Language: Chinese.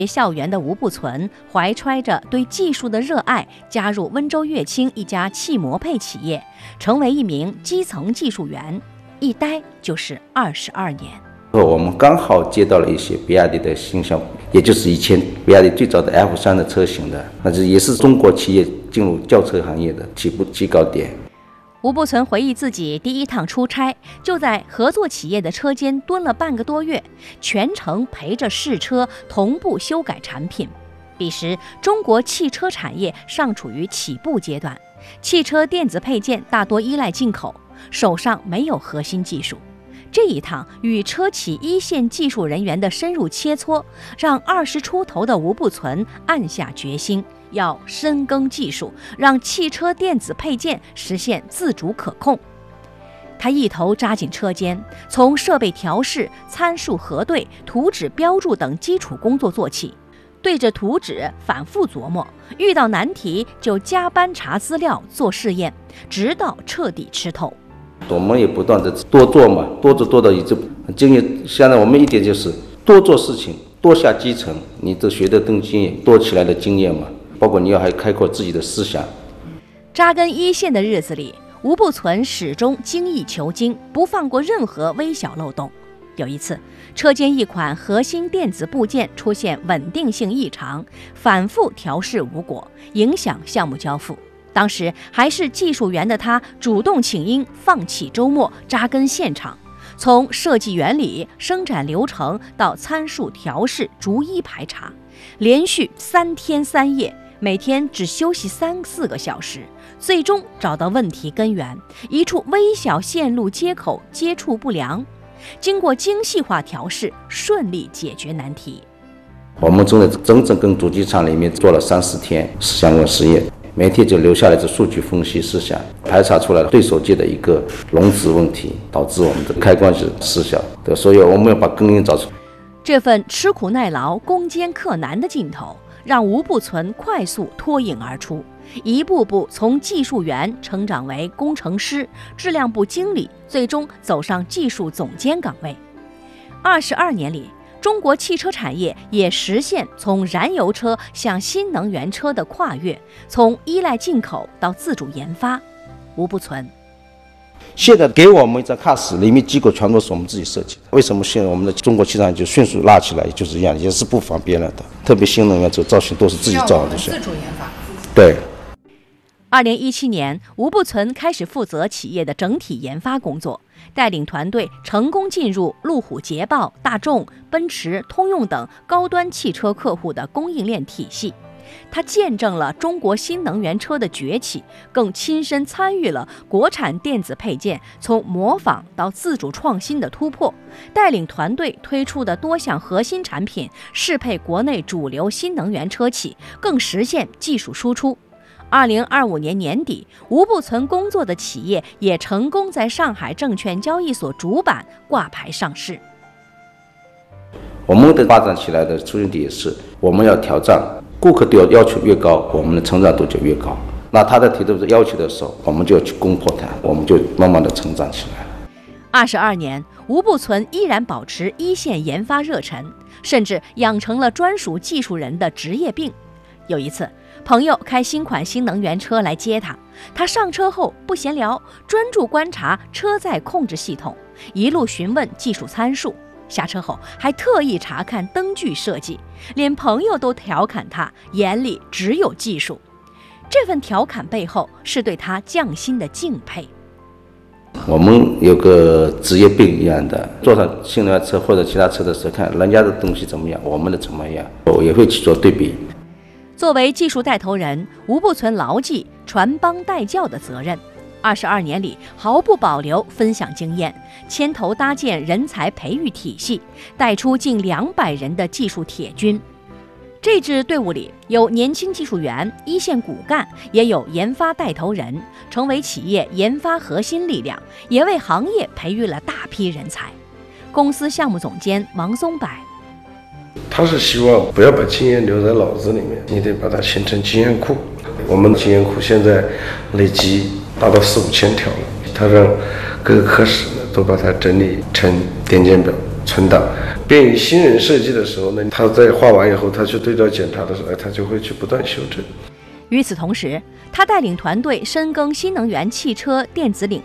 校园的吴步存怀揣着对技术的热爱，加入温州乐清一家汽模配企业，成为一名基层技术员，一待就是22年。 我们刚好接到了一些比亚迪的新项目，也就是以前比亚迪最早的 F3的车型的，那这也是中国企业进入轿车行业的起步最高点。 吴步存回忆自己第一趟出差，就在合作企业的车间蹲了半个多月，全程陪着试车，同步修改产品。彼时，中国汽车产业尚处于起步阶段，汽车电子配件大多依赖进口，手上没有核心技术。这一趟与车企一线技术人员的深入切磋，让20出头的吴步存暗下决心，要深耕技术，让汽车电子配件实现自主可控。他一头扎进车间，从设备调试、参数核对、图纸标注等基础工作做起，对着图纸反复琢磨，遇到难题就加班查资料做试验，直到彻底吃透。 我们也不断的多做嘛，多到一直经验。现在我们一点就是多做事情，多下基层，你这学的东西多起来的经验嘛，包括你要还开阔自己的思想。 扎根一线的日子里，吴步存始终精益求精，不放过任何微小漏洞。有一次，车间一款核心电子部件出现稳定性异常，反复调试无果，影响项目交付。当时还是技术员的他，主动请缨，放弃周末，扎根现场，从设计原理、生产流程到参数调试逐一排查，连续3天3夜，每天只休息3-4个小时，最终找到问题根源，一处微小线路接口接触不良，经过精细化调试，顺利解决难题。 我们整整跟主机厂里面做了3-4天相关实验，每天就留下来这数据分析思想，排查出来对手机的一个容值问题，导致我们的开关是失效的，所以我们要把根源找出。 这份吃苦耐劳、攻坚克难的劲头，让吴步存快速脱颖而出，一步步从技术员成长为工程师、质量部经理，最终走上技术总监岗位。22年里，中国汽车产业也实现从燃油车向新能源车的跨越，从依赖进口到自主研发。吴步存： 现在给我们一张卡史，里面机构全都是我们自己设计的。为什么现在我们的中国汽车就迅速拉起来，就是一样，也是不仿别人的。特别新能源车造型都是自己造的， 自主研发。 对。 2017年，吴步存开始负责企业的整体研发工作，带领团队成功进入路虎、捷豹、大众、奔驰、通用等高端汽车客户的供应链体系。他见证了中国新能源车的崛起，更亲身参与了国产电子配件从模仿到自主创新的突破，带领团队推出的多项核心产品适配国内主流新能源车企，更实现技术输出。2025年年底，吴步存工作的企业也成功在上海证券交易所主板挂牌上市。 我们的发展起来的出现点是，我们要挑战，顾客对要求越高，我们的成长度就越高。那他在提出要求的时候，我们就要去攻破它，我们就慢慢的成长起来了。 22年，吴步存依然保持一线研发热忱，甚至养成了专属技术人的职业病。有一次，朋友开新款新能源车来接他上车后不闲聊，专注观察车载控制系统，一路询问技术参数。下车后还特意查看灯具设计，连朋友都调侃他眼里只有技术。这份调侃背后是对他匠心的敬佩。 我们有个职业病一样的，坐上新能源车或者其他车的时候，看人家的东西怎么样，我们的怎么样，我也会去做对比。 作为技术带头人，吴步存牢记传帮带教的责任。22年里，毫不保留分享经验，牵头搭建人才培育体系，带出近200人的技术铁军。这支队伍里有年轻技术员、一线骨干，也有研发带头人，成为企业研发核心力量，也为行业培育了大批人才。公司项目总监王松柏： 他是希望不要把经验留在脑子里面，你得把它形成经验库。我们的经验库现在累计达到4-5千条了，他让各个科室呢都把它整理成点检表， 存档，便于新人设计的时候呢，他在画完以后，他去对照检查的时候，他就会去不断修正。 与此同时，他带领团队深耕新能源汽车电子领